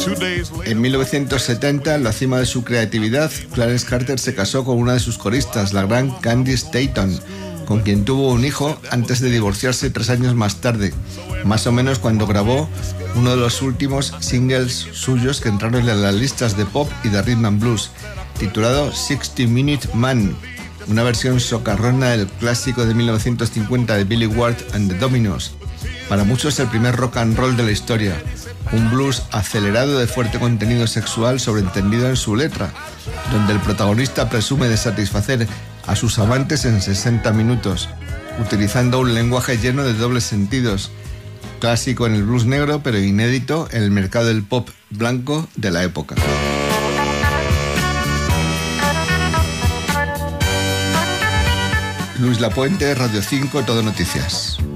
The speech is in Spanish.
En 1970, en la cima de su creatividad, Clarence Carter se casó con una de sus coristas, la gran Candice Staton, con quien tuvo un hijo antes de divorciarse 3 años más tarde, más o menos cuando grabó uno de los últimos singles suyos que entraron en las listas de pop y de rhythm and blues, titulado 60 Minute Man, una versión socarrona del clásico de 1950 de Billy Ward and the Dominoes. Para muchos el primer rock and roll de la historia, un blues acelerado de fuerte contenido sexual sobreentendido en su letra, donde el protagonista presume de satisfacer a sus amantes en 60 minutos, utilizando un lenguaje lleno de dobles sentidos, clásico en el blues negro pero inédito en el mercado del pop blanco de la época. Luis Lapuente, Radio 5, Todo Noticias.